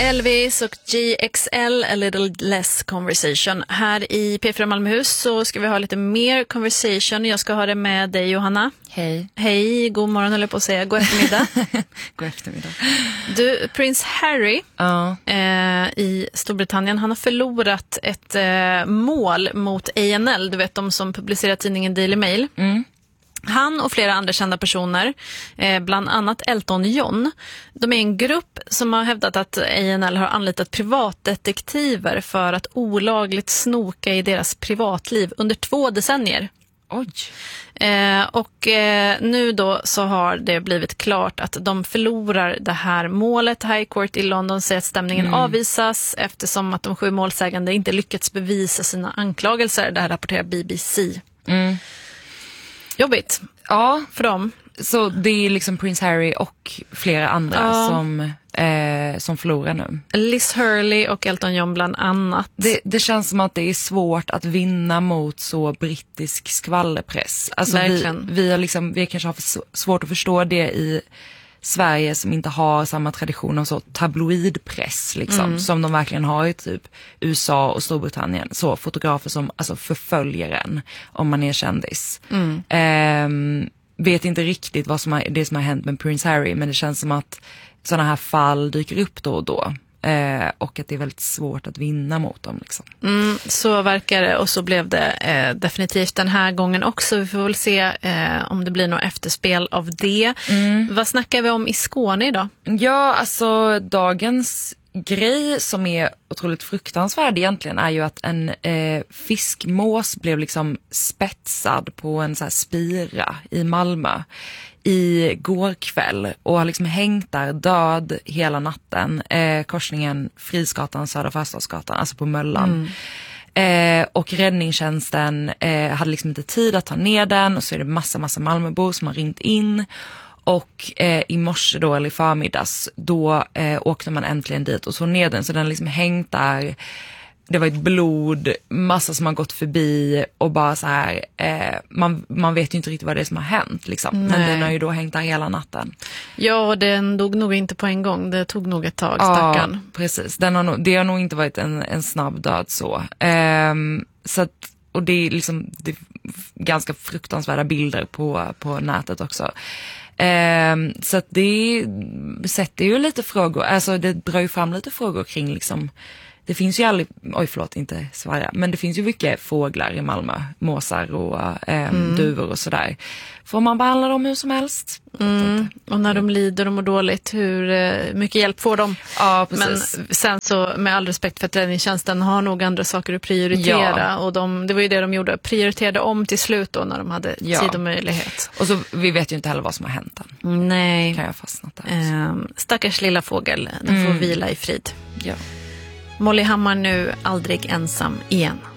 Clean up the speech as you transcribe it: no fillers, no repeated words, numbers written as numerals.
Elvis och GXL, A Little Less Conversation. Här i P4 Malmöhus så ska vi ha lite mer conversation. Jag ska ha det med dig, Johanna. Hej. Hej, god morgon eller på att säga. God eftermiddag. God eftermiddag. Du, Prins Harry i Storbritannien, han har förlorat ett mål mot A&L. Du vet, de som publicerar tidningen Daily Mail. Mm. Han och flera andra kända personer, bland annat Elton John, de är en grupp som har hävdat att A&L har anlitat privatdetektiver för att olagligt snoka i deras privatliv under 2 decennier. Oj. Nu då så har det blivit klart att de förlorar det här målet. High Court i London säger att stämningen avvisas eftersom att de 7 målsägande inte lyckats bevisa sina anklagelser. Det här rapporterar BBC. Jobbigt. Ja, för dem. Så det är liksom Prince Harry och flera andra som förlorar nu. Liz Hurley och Elton John bland annat. Det känns som att det är svårt att vinna mot så brittisk skvallerpress. Alltså vi kanske har svårt att förstå det i Sverige som inte har samma tradition av så tabloidpress liksom, som de verkligen har i typ USA och Storbritannien. Så fotografer som alltså förföljer en om man är kändis. Vet inte riktigt vad som har hänt med Prince Harry, men det känns som att sådana här fall dyker upp då och då. Och att det är väldigt svårt att vinna mot dem liksom. Så verkar det, och så blev det definitivt den här gången också. Vi får väl se om det blir något efterspel av det. Vad snackar vi om i Skåne idag? Ja, alltså dagens grej som är otroligt fruktansvärd egentligen är ju att en fiskmås blev liksom spetsad på en så här spira i Malmö i går kväll och har liksom hängt där död hela natten, korsningen Frisgatan, Södra Förstadsgatan, alltså på Möllan. Och räddningstjänsten hade liksom inte tid att ta ner den, och så är det massa Malmöbor som har ringt in. Och i morse då, eller i förmiddags, då åkte man äntligen dit och så ner den. Så den liksom hängt där. Det var ett blod, massa som har gått förbi och bara så här, man vet ju inte riktigt vad det är som har hänt liksom. Men den har ju då hängt där hela natten. Ja, och den dog nog inte på en gång, det tog nog ett tag, stackarn. Ja, precis. Det har nog inte varit en snabb död så. Så att, och det är liksom det är ganska fruktansvärda bilder på nätet också. Så att det sätter ju lite frågor, alltså det drar ju fram lite frågor kring liksom, det finns ju aldrig, inte svära, men det finns ju mycket fåglar i Malmö, måsar och duvor och sådär. Får man behandla dem hur som helst? Och när de lider och mår dåligt, hur mycket hjälp får de? Ja, precis. Men sen så, med all respekt för att räddningstjänsten har nog andra saker att prioritera. Och det var ju det de gjorde, prioriterade om till slut då när de hade tid och möjlighet. Och så, vi vet ju inte heller vad som har hänt än. Nej. Kan jag fastnat där. Stackars lilla fågel, den får vila i frid. Ja. Molly Hammar nu, aldrig ensam igen.